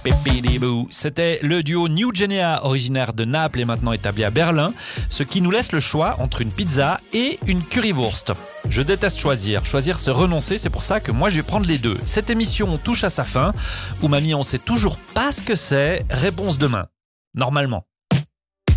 Pépidibou. C'était le duo New Genia, originaire de Naples et maintenant établi à Berlin, ce qui nous laisse le choix entre une pizza et une currywurst. Je déteste choisir. Choisir, c'est renoncer, c'est pour ça que moi je vais prendre les deux. Cette émission touche à sa fin. Ou mamie, on sait toujours pas ce que c'est. Réponse demain. Normalement.